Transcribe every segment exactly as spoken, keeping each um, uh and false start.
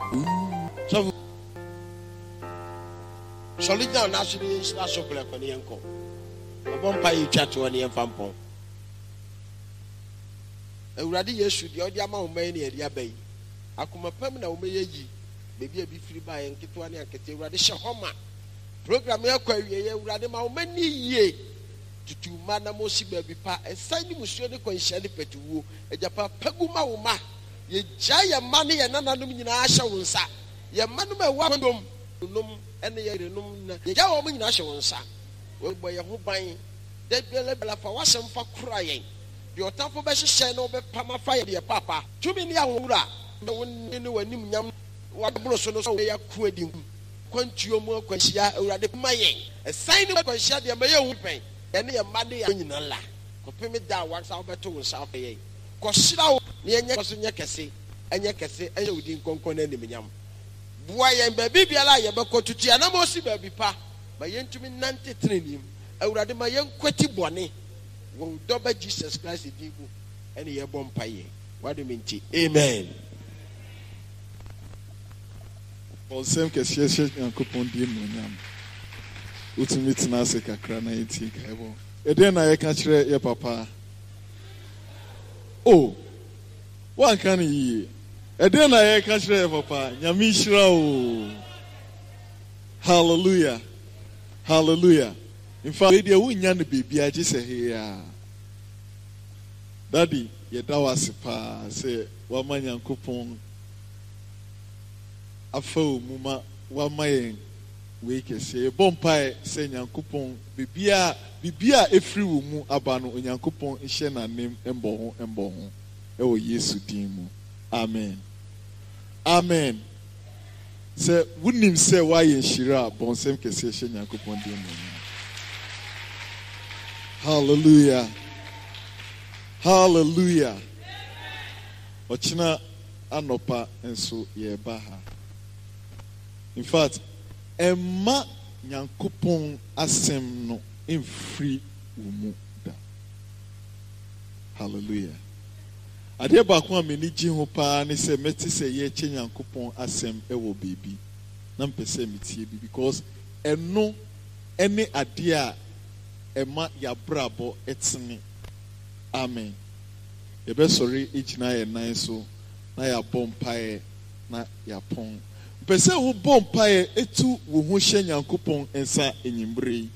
So, solid down national national black on the uncle. A vampire chat to any fampon. A radi issue the audio amount many at Yabe. I come a permanent omeji, maybe a be free by and Kitwani and Katira de Shahoma. Program Yaquari, Radima many ye to two Manamosi baby pa, and signing Monsieur de Conchani Petu, a Japa Peguma Uma, ye giant money and anonymous in Asha Wunsa. Ye manuma wabandom, num, and the num, ye jaw in Asha Wunsa. Well, by a whole buying, they be a for was some for crying. Your top of a shine over Pama fire, dear papa. Two many awura. No one knew a new yam. What blossom so they are quitting. Quantio more quentia or the maying. A sign of quentia, the mayor whooping. And your money in a la. Compare me down once out by two south a. Cosida near Yakasi, and Yakasi, and you didn't conquer any minyam. Boy and baby, I am a coach to Tianamosi baby pa. My young to me ninety trillion. I would have my young quetty bonny. Won't double Jesus Christ in you and your bomb pie. What do you mean? Amen. All same case, yes, and coupon dear Munam. Ultimate Nasa Crana, and then I catch your papa. Oh, one can ye? And then I catch your papa, Yamishra. Hallelujah. Hallelujah. In fact, they won't yan the baby. I just say here, Daddy, ye dawas pa say one man yan coupon. A foe, Muma, one man wake say, Bompire, say yan coupon, Bibia, Bibia, a free woman, Abano, yan coupon, in Shena name, and Bohon, and Bohon. Oh, yes, Dimu. Amen. Amen. Say, wouldn't him say why in Shira, bon same case, yan coupon, dear. Hallelujah. Hallelujah. Ochina anopa enso ye baha. In fact, Emma Nyankopon asem no emfiri umu da. Hallelujah. Ade ba ko ameni gi ho pa ne se meti se ye che Nyankopon asem ewo baby. Na mpese metie bi because eno ene ade a Emma ya brabo etini. Amen. Ebe sorry ejina ye nan so na ya bompae na ya pon. Pese wo bompae etu wo ho hye Nyankopon ensa enyimbre.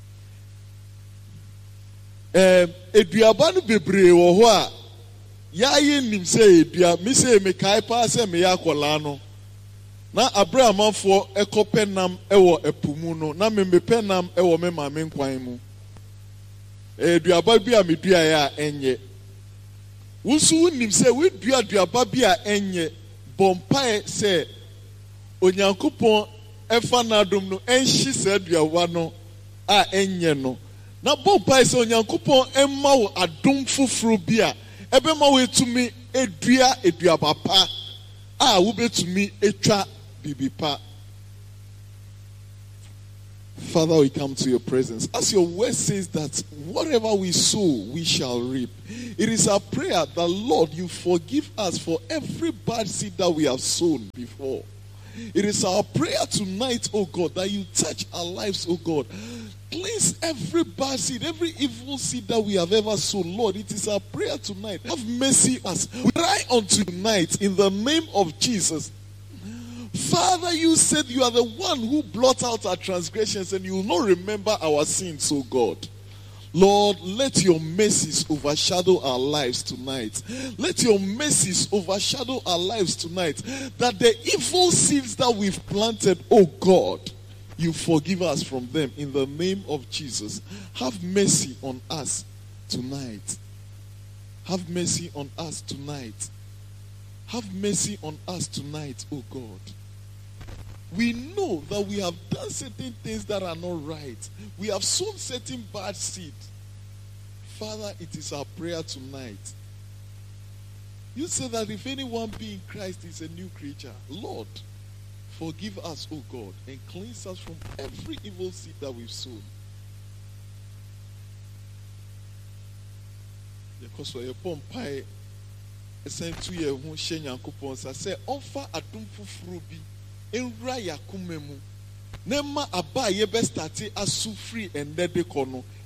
Eh eduaba no bebre wo ho a ya ye nim se edua mi se me kai pa se me ya kola no. Na Abrahamafo ekopenam ewo epumu no na me mepenam ewo me maame nkwan mu. Eduaba bi a medua ya enye. Wusu nim se we dua duaba bi a enye bompae se Onyankopon efa na adom no enhyi se duawa no a enye no. Na bompae se Onyankopon emma wo adom foforo bi a ebema wo etumi edua eduaba pa a wo betumi etwa bibipa. Father, we come to your presence. As your word says that whatever we sow, we shall reap. It is our prayer that, Lord, you forgive us for every bad seed that we have sown before. It is our prayer tonight, oh God, that you touch our lives, oh God. Cleanse every bad seed, every evil seed that we have ever sown. Lord, it is our prayer tonight. Have mercy on us. We cry unto tonight in the name of Jesus. Father, you said you are the one who blot out our transgressions and you will not remember our sins, oh God. Lord, let your mercies overshadow our lives tonight. Let your mercies overshadow our lives tonight. That the evil seeds that we've planted, oh God, you forgive us from them in the name of Jesus. Have mercy on us tonight. Have mercy on us tonight. Have mercy on us tonight, oh God. We know that we have done certain things that are not right. We have sown certain bad seed. Father, it is our prayer tonight. You say that if anyone be in Christ is a new creature. Lord, forgive us, O God, and cleanse us from every evil seed that we've sown. Because we are ɛsan tu yɛ ho hyɛ Nyankopɔn nsa sɛ ɔmfa adom foforo bi nwura yɛ akoma mu na ma aba a yɛbɛstate aso firi ɛnnɛ de kɔ no